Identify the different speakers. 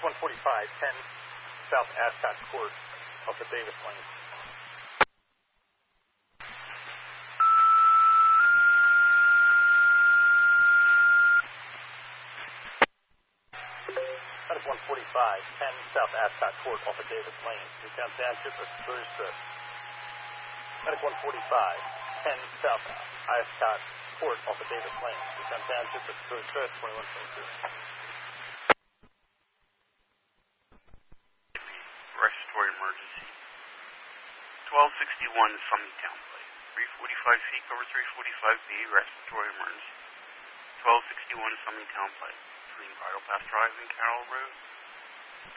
Speaker 1: Medic 145, 10 South Ascot Court off the Davis Lane. Medic 145, 10 South Ascot Court off of Davis Lane. Newtown Township, exposed to Medic 145, 10 South Ascot Court off of Davis Lane. Newtown Township, exposed to 2122.
Speaker 2: Respiratory emergency. 1261 Summingtown Place. 345 feet over 345B, respiratory emergency. 1261 Summingtown Place. Between Bridle Path Drive and Carroll Road.